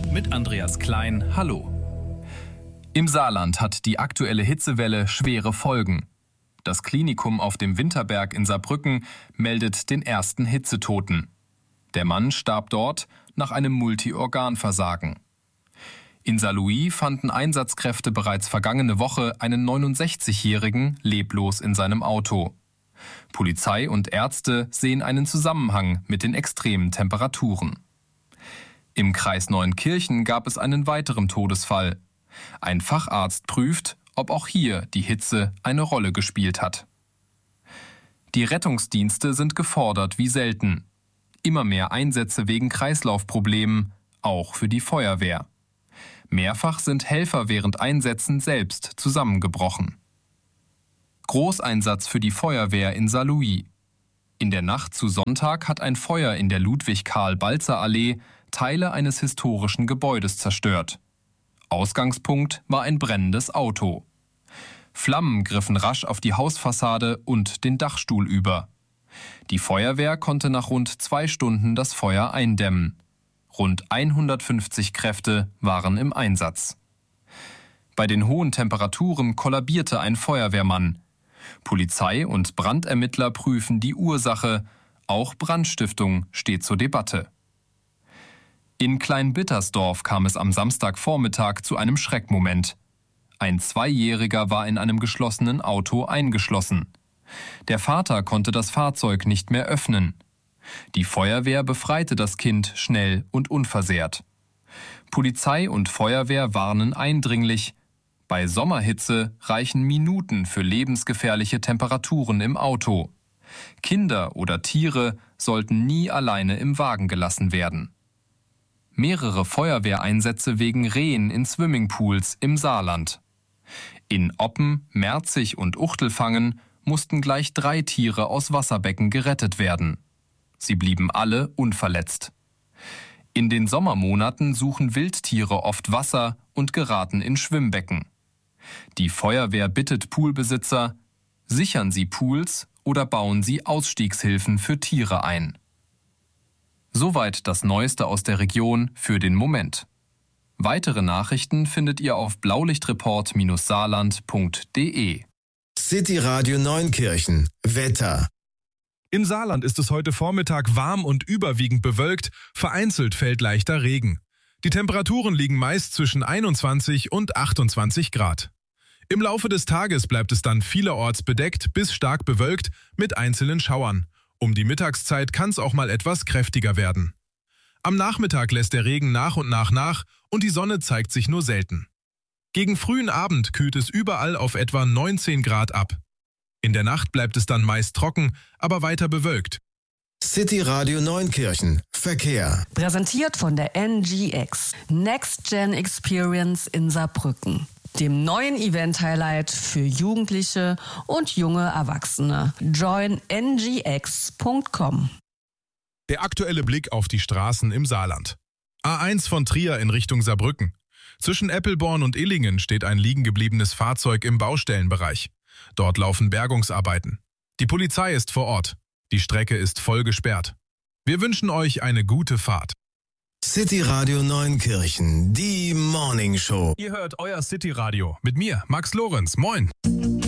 mit Andreas Klein. Hallo. Im Saarland hat die aktuelle Hitzewelle schwere Folgen. Das Klinikum auf dem Winterberg in Saarbrücken meldet den ersten Hitzetoten. Der Mann starb dort nach einem Multiorganversagen. In Saarlouis fanden Einsatzkräfte bereits vergangene Woche einen 69-Jährigen leblos in seinem Auto. Polizei und Ärzte sehen einen Zusammenhang mit den extremen Temperaturen. Im Kreis Neuenkirchen gab es einen weiteren Todesfall. Ein Facharzt prüft, ob auch hier die Hitze eine Rolle gespielt hat. Die Rettungsdienste sind gefordert wie selten. Immer mehr Einsätze wegen Kreislaufproblemen, auch für die Feuerwehr. Mehrfach sind Helfer während Einsätzen selbst zusammengebrochen. Großeinsatz für die Feuerwehr in Saarlouis. In der Nacht zu Sonntag hat ein Feuer in der Ludwig-Karl-Balzer-Allee Teile eines historischen Gebäudes zerstört. Ausgangspunkt war ein brennendes Auto. Flammen griffen rasch auf die Hausfassade und den Dachstuhl über. Die Feuerwehr konnte nach rund 2 Stunden das Feuer eindämmen. Rund 150 Kräfte waren im Einsatz. Bei den hohen Temperaturen kollabierte ein Feuerwehrmann. Polizei und Brandermittler prüfen die Ursache. Auch Brandstiftung steht zur Debatte. In Kleinbittersdorf kam es am Samstagvormittag zu einem Schreckmoment. Ein 2-Jähriger war in einem geschlossenen Auto eingeschlossen. Der Vater konnte das Fahrzeug nicht mehr öffnen. Die Feuerwehr befreite das Kind schnell und unversehrt. Polizei und Feuerwehr warnen eindringlich: Bei Sommerhitze reichen Minuten für lebensgefährliche Temperaturen im Auto. Kinder oder Tiere sollten nie alleine im Wagen gelassen werden. Mehrere Feuerwehreinsätze wegen Rehen in Swimmingpools im Saarland. In Oppen, Merzig und Uchtelfangen mussten gleich 3 Tiere aus Wasserbecken gerettet werden. Sie blieben alle unverletzt. In den Sommermonaten suchen Wildtiere oft Wasser und geraten in Schwimmbecken. Die Feuerwehr bittet Poolbesitzer: Sichern Sie Pools oder bauen Sie Ausstiegshilfen für Tiere ein. Soweit das Neueste aus der Region für den Moment. Weitere Nachrichten findet ihr auf blaulichtreport-saarland.de. City Radio Neunkirchen. Wetter. Im Saarland ist es heute Vormittag warm und überwiegend bewölkt, vereinzelt fällt leichter Regen. Die Temperaturen liegen meist zwischen 21 und 28 Grad. Im Laufe des Tages bleibt es dann vielerorts bedeckt bis stark bewölkt mit einzelnen Schauern. Um die Mittagszeit kann es auch mal etwas kräftiger werden. Am Nachmittag lässt der Regen nach und nach und die Sonne zeigt sich nur selten. Gegen frühen Abend kühlt es überall auf etwa 19 Grad ab. In der Nacht bleibt es dann meist trocken, aber weiter bewölkt. City Radio Neunkirchen. Verkehr. Präsentiert von der NGX. Next Gen Experience in Saarbrücken. Dem neuen Event-Highlight für Jugendliche und junge Erwachsene. Join ngx.com. Der aktuelle Blick auf die Straßen im Saarland. A1 von Trier in Richtung Saarbrücken. Zwischen Eppelborn und Illingen steht ein liegengebliebenes Fahrzeug im Baustellenbereich. Dort laufen Bergungsarbeiten. Die Polizei ist vor Ort. Die Strecke ist voll gesperrt. Wir wünschen euch eine gute Fahrt. City Radio Neunkirchen, die Morning Show. Ihr hört euer City Radio mit mir, Max Lorenz. Moin.